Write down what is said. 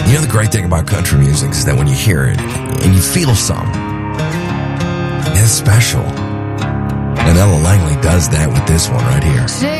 You know, the great thing about country music is that when you hear it and you feel something, it's special. And Ella Langley does that with this one right here.